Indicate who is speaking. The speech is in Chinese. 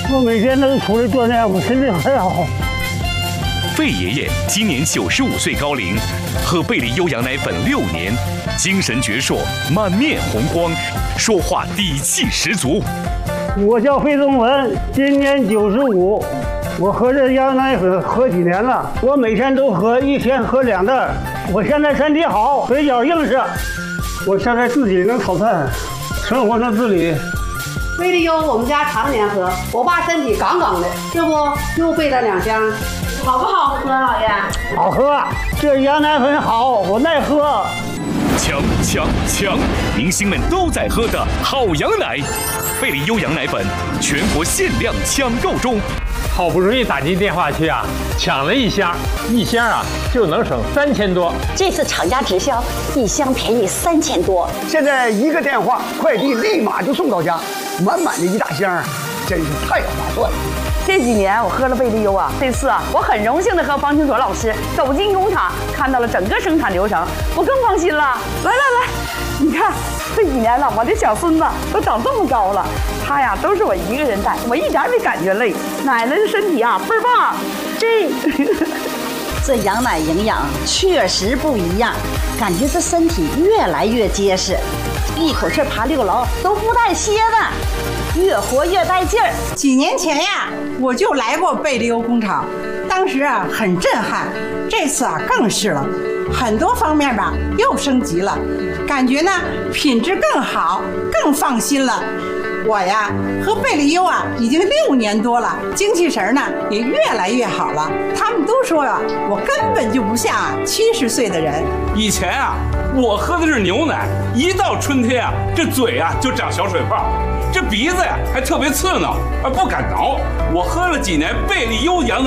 Speaker 1: 我每天都出来锻炼，我身体很好。
Speaker 2: 贝爷爷今年95岁高龄，喝贝利优羊奶粉6年，精神矍铄，满面红光，说话底气十足。
Speaker 1: 我叫费宗文，今年95，我喝这羊奶粉喝几年了，我每天都喝，一天喝2袋。我现在身体好，腿脚硬实，我现在自己能炒菜，生活能自理。
Speaker 3: 贝利优我们家常年喝，我爸身体杠杠的，这不又备了2箱。好不好喝，老爷？
Speaker 1: 好喝，这羊奶粉好，我耐喝。
Speaker 2: 强！明星们都在喝的好羊奶，贝利优羊奶粉全国限量抢购中。
Speaker 4: 好不容易打进电话去啊，抢了1箱，1箱啊就能省3000多。
Speaker 5: 这次厂家直销，1箱便宜3000多。
Speaker 6: 现在1个电话，快递立马就送到家，满满的1大箱，真是太划算了。
Speaker 7: 这几年我喝了贝利优啊，这次啊我很荣幸的和方清卓老师走进工厂，看到了整个生产流程，我更放心了。来，你看这几年了，我的小孙子都长这么高了，他呀都是我一个人带，我一点没感觉累。奶奶的身体啊倍儿棒，
Speaker 5: 这羊奶营养确实不一样，感觉这身体越来越结实，一口气爬6楼都不带歇的，越活越带劲儿。
Speaker 8: 几年前呀，我就来过贝利优工厂，当时啊很震撼，这次啊更是了，很多方面吧又升级了，感觉呢品质更好，更放心了。我呀喝贝利优啊已经6年多了，精气神呢也越来越好了。他们都说啊，我根本就不像70岁的人。
Speaker 9: 以前啊，我喝的是牛奶，一到春天啊，这嘴啊就长小水泡，这鼻子呀还特别刺挠，不敢挠。我喝了几年贝利优羊奶。